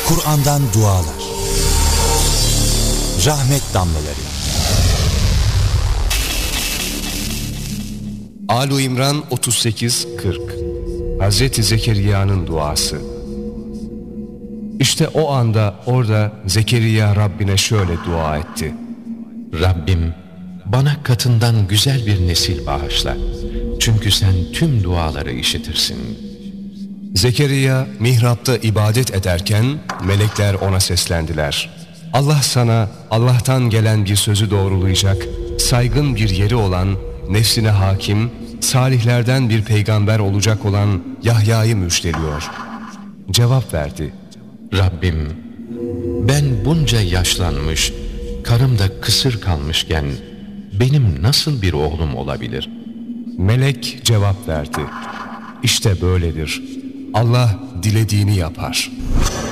Kur'an'dan dualar. Rahmet damlaları. Âl-i İmran 38-40. Hazreti Zekeriya'nın duası. İşte o anda orada Zekeriya Rabbine şöyle dua etti: Rabbim, bana katından güzel bir nesil bağışla. Çünkü sen tüm duaları işitirsin. Zekeriya mihrapta ibadet ederken melekler ona seslendiler: Allah sana Allah'tan gelen bir sözü doğrulayacak, saygın bir yeri olan, nefsine hakim, salihlerden bir peygamber olacak olan Yahya'yı müjdeliyor. Cevap verdi: Rabbim, ben bunca yaşlanmış, karım da kısır kalmışken benim nasıl bir oğlum olabilir? Melek cevap verdi: İşte böyledir. Allah dilediğini yapar.